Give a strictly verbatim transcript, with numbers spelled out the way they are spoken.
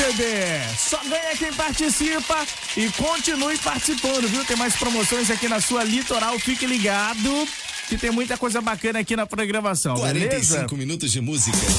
bebê. Só ganha quem participa e continue participando, viu? Tem mais promoções aqui na sua Litoral. Fique ligado que tem muita coisa bacana aqui na programação, quarenta e cinco beleza? minutos de música.